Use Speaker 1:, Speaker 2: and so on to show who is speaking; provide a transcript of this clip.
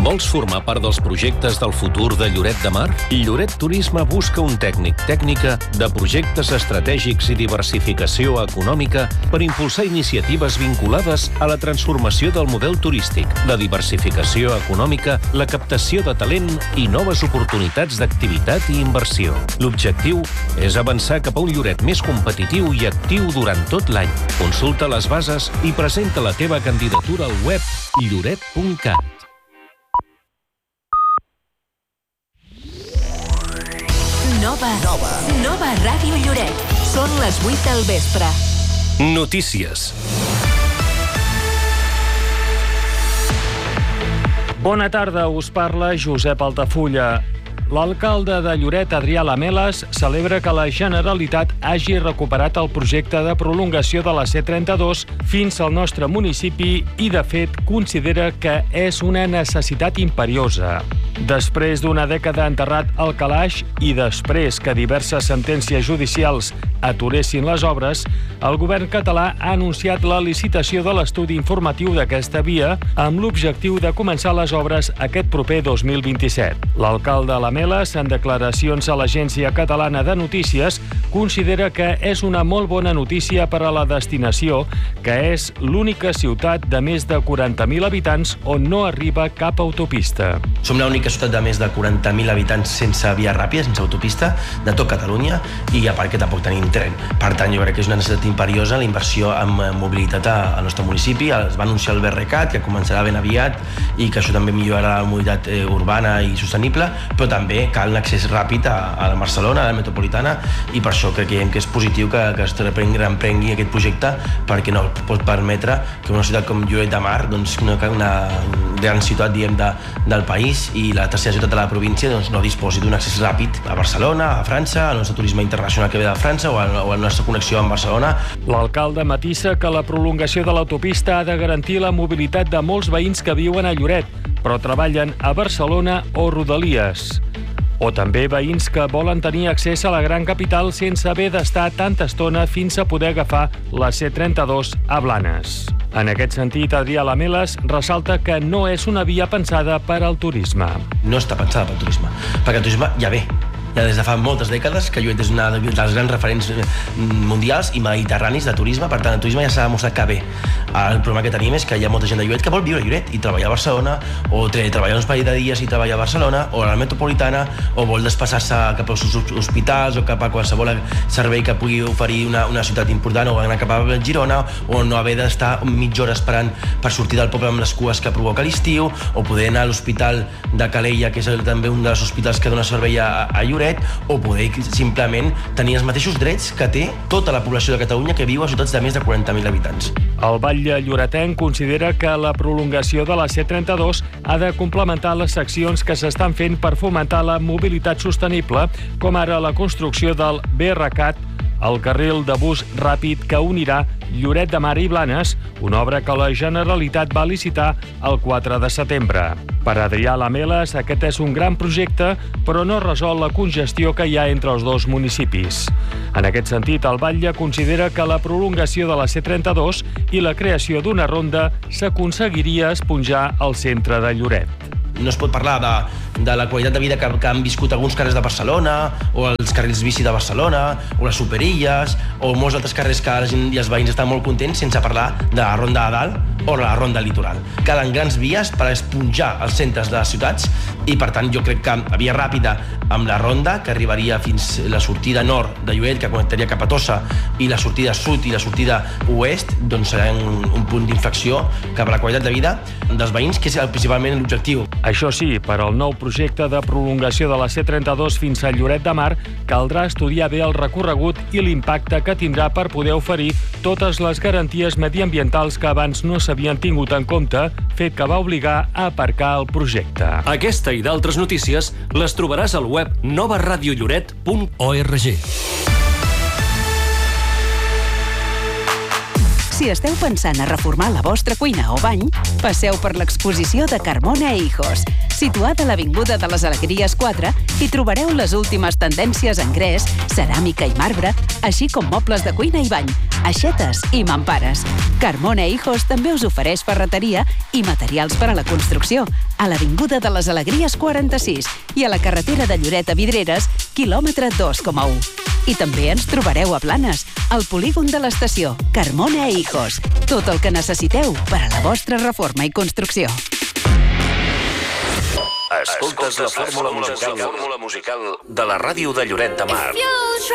Speaker 1: Vols formar part dels projectes del futur de Lloret de Mar? Lloret Turisme busca un tècnica de projectes estratègics i diversificació econòmica per impulsar iniciatives vinculades a la transformació del model turístic, la diversificació econòmica, la captació de talent i noves oportunitats d'activitat i inversió. L'objectiu és avançar cap a un Lloret més competitiu i actiu durant tot l'any. Consulta les bases i presenta la teva candidatura al web lloret.cat.
Speaker 2: Nova Ràdio Lloret. Són les 8 del vespre.
Speaker 1: Notícies.
Speaker 3: Bona tarda, us parla Josep Altafulla. L'alcalde de Lloret, Adrià Lamelas, celebra que la Generalitat hagi recuperat el projecte de prolongació de la C32 fins al nostre municipi i, de fet, considera que és una necessitat imperiosa. Després d'una dècada enterrat al calaix i després que diverses sentències judicials aturessin les obres, el govern català ha anunciat la licitació de l'estudi informatiu d'aquesta via amb l'objectiu de començar les obres aquest proper 2027. L'alcalde Lamelas, en declaracions a l'Agència Catalana de Notícies, considera que és una molt bona notícia per a la destinació, que és l'única ciutat de més de 40.000 habitants on no arriba cap autopista.
Speaker 4: Som l'única ciutat de més de 40.000 habitants sense via ràpida, sense autopista, de tot Catalunya, i a part que tampoc tenim tren. Per tant, jo crec que és una necessitat imperiosa la inversió en mobilitat al nostre municipi. Es va anunciar el BRCAT, que començarà ben aviat, i que això també millorarà la mobilitat urbana i sostenible, però també cal un accés ràpid a Barcelona, a la metropolitana, i per això creiem que és positiu que es reprengui aquest projecte, perquè no pot permetre que una ciutat com Lloret de Mar, una gran ciutat del país i la tercera ciutat de la província, no disposi d'un accés ràpid a Barcelona, a França, al nostre turisme internacional que ve de França o a la nostra connexió amb Barcelona.
Speaker 3: L'alcalde matisa que la prolongació de l'autopista ha de garantir la mobilitat de molts veïns que viuen a Lloret, però treballen a Barcelona o Rodalies. O també veïns que volen tenir accés a la gran capital sense haver d'estar tanta estona fins a poder agafar la C32 a Blanes. En aquest sentit, Adrià Lamelas ressalta que no és una via pensada per al turisme.
Speaker 4: No està pensada pel turisme, perquè el turisme ja ve. Ja des de fa moltes dècades que Lloret és una dels grans referents mundials i mediterranis de turisme, per tant el turisme ja s'ha demostrat que ve. El problema que tenim és que hi ha molta gent de Lloret que vol viure a Lloret i treballar a Barcelona, o treballar uns parell de dies i treballar a Barcelona, o a la metropolitana, o vol desplaçar-se cap als hospitals o cap a qualsevol servei que pugui oferir una ciutat important, o anar cap a Girona, o no haver d'estar mitja hora esperant per sortir del poble amb les cues que provoca l'estiu, o poder anar a l'hospital de Calella, que és també un dels hospitals que dona servei a Lloret, o poder simplement tenir els mateixos drets que té tota la població de Catalunya que viu a ciutats de més de 40.000 habitants.
Speaker 3: El batlle lloretenc considera que la prolongació de la C32 ha de complementar les seccions que s'estan fent per fomentar la mobilitat sostenible, com ara la construcció del BRCAT, el carril de bus ràpid que unirà Lloret de Mar i Blanes, una obra que la Generalitat va licitar el 4 de setembre. Per Adrià Lamelas, aquest és un gran projecte, però no resol la congestió que hi ha entre els dos municipis. En aquest sentit, el batlle considera que la prolongació de la C32 i la creació d'una ronda s'aconseguiria esponjar al centre de Lloret.
Speaker 4: No es pot parlar de la qualitat de vida que han viscut alguns carrers de Barcelona, o els carrils bici de Barcelona, o les superilles, o molts altres carrers que la gent i els veïns estan molt contents, sense parlar de la ronda de dalt o la ronda litoral. Calen grans vies per esponjar els centres de les ciutats i, per tant, jo crec que la via ràpida amb la ronda, que arribaria fins la sortida nord de Lloret, que connectaria cap a Tossa, i la sortida sud i la sortida oest, doncs serà un punt d'inflexió cap a la qualitat de vida dels veïns, que és principalment l'objectiu.
Speaker 3: Això sí, per al nou projecte de prolongació de la C32 fins a Lloret de Mar, caldrà estudiar bé el recorregut i l'impacte que tindrà per poder oferir totes les garanties mediambientals que abans no s'havien tingut en compte, fet que va obligar a aparcar el projecte.
Speaker 1: Aquesta i d'altres notícies les trobaràs al web novaradiolloret.org.
Speaker 2: Si esteu pensant a reformar la vostra cuina o bany, passeu per l'exposició de Carmona e Hijos.
Speaker 5: Situada a l'Avinguda de les Alegries 4, hi trobareu les últimes tendències en gres, ceràmica i marbre, així com mobles de cuina i bany, aixetes i mampares. Carmona Hijos també us ofereix ferreteria i materials per a la construcció, a l'Avinguda de les Alegries 46 i a la carretera de Lloret a Vidreres, quilòmetre 2,1. I també ens trobareu a Blanes, al polígon de l'estació, Carmona Hijos. Tot el que necessiteu per a la vostra reforma i construcció.
Speaker 1: Escoltes la fórmula musical de la ràdio de Lloret de Mar.